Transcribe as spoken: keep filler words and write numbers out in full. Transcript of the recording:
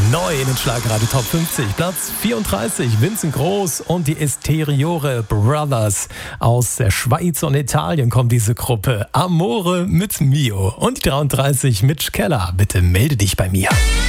Neu in den Schlagradio Top fünfzig. Platz vierunddreißig, Vincent Groß und die Esteriore Brothers. Aus der Schweiz und Italien kommt diese Gruppe. Amore mit Mio. Und die dreiunddreißig, Mitch Keller. Bitte melde dich bei mir.